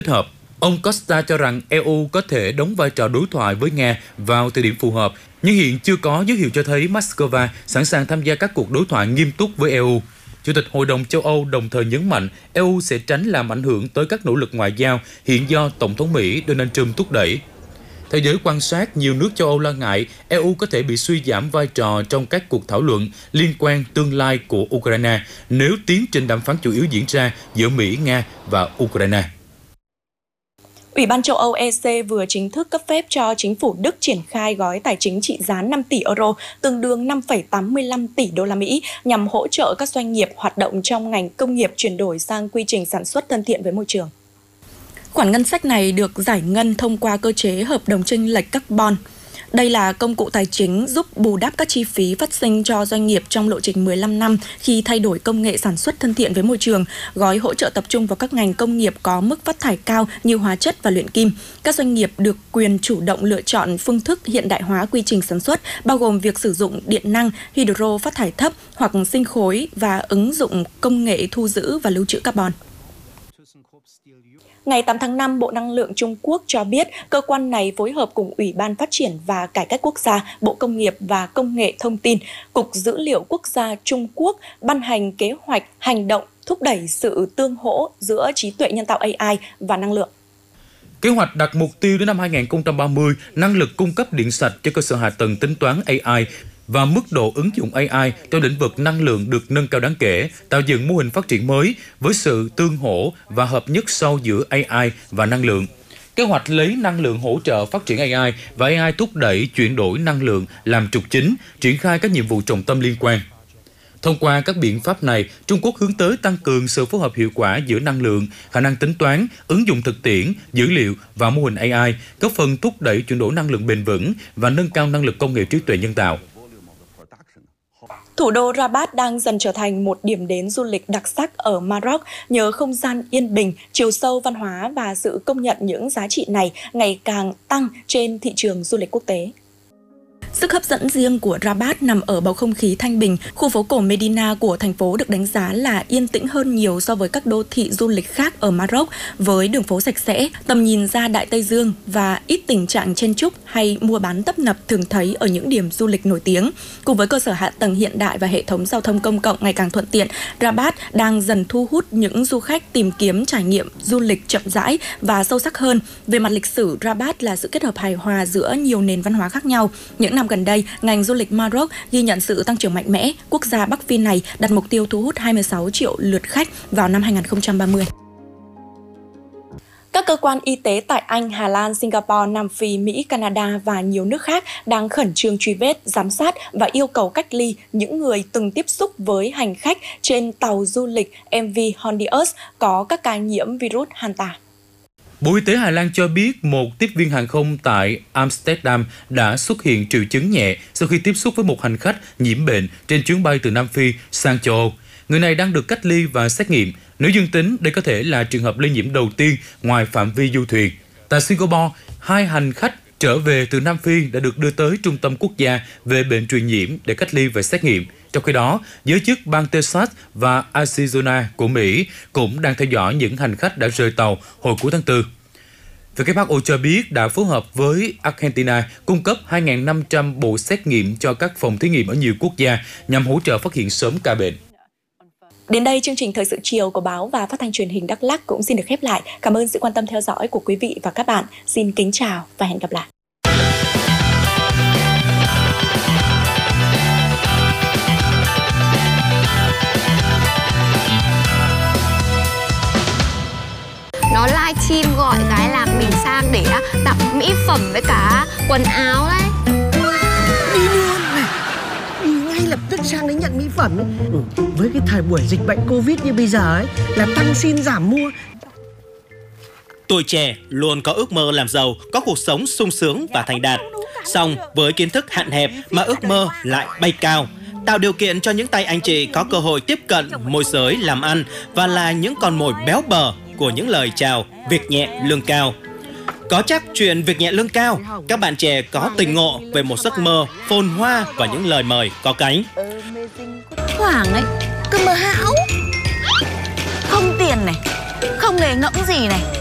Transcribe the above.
hợp. Ông Costa cho rằng EU có thể đóng vai trò đối thoại với Nga vào thời điểm phù hợp, nhưng hiện chưa có dấu hiệu cho thấy Moscow sẵn sàng tham gia các cuộc đối thoại nghiêm túc với EU. Chủ tịch Hội đồng châu Âu đồng thời nhấn mạnh EU sẽ tránh làm ảnh hưởng tới các nỗ lực ngoại giao hiện do Tổng thống Mỹ Donald Trump thúc đẩy. Theo giới quan sát, nhiều nước châu Âu lo ngại EU có thể bị suy giảm vai trò trong các cuộc thảo luận liên quan tương lai của Ukraine nếu tiến trình đàm phán chủ yếu diễn ra giữa Mỹ, Nga và Ukraine. Ủy ban châu Âu EC vừa chính thức cấp phép cho chính phủ Đức triển khai gói tài chính trị giá 5 tỷ euro, tương đương 5,85 tỷ đô la Mỹ, nhằm hỗ trợ các doanh nghiệp hoạt động trong ngành công nghiệp chuyển đổi sang quy trình sản xuất thân thiện với môi trường. Khoản ngân sách này được giải ngân thông qua cơ chế hợp đồng chênh lệch carbon. Đây là công cụ tài chính giúp bù đắp các chi phí phát sinh cho doanh nghiệp trong lộ trình 15 năm khi thay đổi công nghệ sản xuất thân thiện với môi trường. Gói hỗ trợ tập trung vào các ngành công nghiệp có mức phát thải cao như hóa chất và luyện kim. Các doanh nghiệp được quyền chủ động lựa chọn phương thức hiện đại hóa quy trình sản xuất, bao gồm việc sử dụng điện năng, hydro phát thải thấp hoặc sinh khối và ứng dụng công nghệ thu giữ và lưu trữ carbon. Ngày 8 tháng 5, Bộ Năng lượng Trung Quốc cho biết cơ quan này phối hợp cùng Ủy ban Phát triển và Cải cách Quốc gia, Bộ Công nghiệp và Công nghệ Thông tin, Cục Dữ liệu Quốc gia Trung Quốc ban hành kế hoạch hành động thúc đẩy sự tương hỗ giữa trí tuệ nhân tạo AI và năng lượng. Kế hoạch đặt mục tiêu đến năm 2030, năng lực cung cấp điện sạch cho cơ sở hạ tầng tính toán AI và mức độ ứng dụng AI trong lĩnh vực năng lượng được nâng cao đáng kể, tạo dựng mô hình phát triển mới với sự tương hỗ và hợp nhất sâu giữa AI và năng lượng. Kế hoạch lấy năng lượng hỗ trợ phát triển AI và AI thúc đẩy chuyển đổi năng lượng làm trục chính, triển khai các nhiệm vụ trọng tâm liên quan. Thông qua các biện pháp này, Trung Quốc hướng tới tăng cường sự phối hợp hiệu quả giữa năng lượng, khả năng tính toán, ứng dụng thực tiễn, dữ liệu và mô hình AI, góp phần thúc đẩy chuyển đổi năng lượng bền vững và nâng cao năng lực công nghệ trí tuệ nhân tạo. Thủ đô Rabat đang dần trở thành một điểm đến du lịch đặc sắc ở Maroc nhờ không gian yên bình, chiều sâu văn hóa và sự công nhận những giá trị này ngày càng tăng trên thị trường du lịch quốc tế. Sức hấp dẫn riêng của Rabat nằm ở bầu không khí thanh bình. Khu phố cổ Medina của thành phố được đánh giá là yên tĩnh hơn nhiều so với các đô thị du lịch khác ở Maroc, với đường phố sạch sẽ, tầm nhìn ra Đại Tây Dương và ít tình trạng chen chúc hay mua bán tấp nập thường thấy ở những điểm du lịch nổi tiếng. Cùng với cơ sở hạ tầng hiện đại và hệ thống giao thông công cộng ngày càng thuận tiện, Rabat đang dần thu hút những du khách tìm kiếm trải nghiệm du lịch chậm rãi và sâu sắc hơn. Về mặt lịch sử, Rabat là sự kết hợp hài hòa giữa nhiều nền văn hóa khác nhau. Những năm gần đây, ngành du lịch Maroc ghi nhận sự tăng trưởng mạnh mẽ. Quốc gia Bắc Phi này đặt mục tiêu thu hút 26 triệu lượt khách vào năm 2030. Các cơ quan y tế tại Anh, Hà Lan, Singapore, Nam Phi, Mỹ, Canada và nhiều nước khác đang khẩn trương truy vết, giám sát và yêu cầu cách ly những người từng tiếp xúc với hành khách trên tàu du lịch MV Hondius có các ca nhiễm virus Hanta. Bộ Y tế Hà Lan cho biết một tiếp viên hàng không tại Amsterdam đã xuất hiện triệu chứng nhẹ sau khi tiếp xúc với một hành khách nhiễm bệnh trên chuyến bay từ Nam Phi sang châu Âu. Người này đang được cách ly và xét nghiệm. Nếu dương tính, đây có thể là trường hợp lây nhiễm đầu tiên ngoài phạm vi du thuyền. Tại Singapore, 2 hành khách trở về từ Nam Phi đã được đưa tới Trung tâm Quốc gia về bệnh truyền nhiễm để cách ly và xét nghiệm. Trong khi đó, giới chức bang Texas và Arizona của Mỹ cũng đang theo dõi những hành khách đã rời tàu hồi cuối tháng 4. WHO cho biết đã phối hợp với Argentina cung cấp 2.500 bộ xét nghiệm cho các phòng thí nghiệm ở nhiều quốc gia nhằm hỗ trợ phát hiện sớm ca bệnh. Đến đây, chương trình Thời sự chiều của báo và phát thanh truyền hình Đắk Lắk cũng xin được khép lại. Cảm ơn sự quan tâm theo dõi của quý vị và các bạn. Xin kính chào và hẹn gặp lại. Nó livestream gọi cái là mình sang để tặng mỹ phẩm với cả quần áo đấy. Đi luôn này, đi ngay lập tức sang đấy nhận mỹ phẩm ấy. Với cái thời buổi dịch bệnh Covid như bây giờ ấy là tăng xin giảm mua. Tuổi trẻ luôn có ước mơ làm giàu, có cuộc sống sung sướng và thành đạt. Song với kiến thức hạn hẹp mà ước mơ lại bay cao, tạo điều kiện cho những tay anh chị có cơ hội tiếp cận môi giới làm ăn và là những con mồi béo bở của những lời chào việc nhẹ lương cao. Có chắc chuyện việc nhẹ lương cao, các bạn trẻ có tình ngộ về một giấc mơ phồn hoa và những lời mời có cánh. Thoảng ấy, cứ mơ hão. Không tiền này, không nghề ngẫm gì này,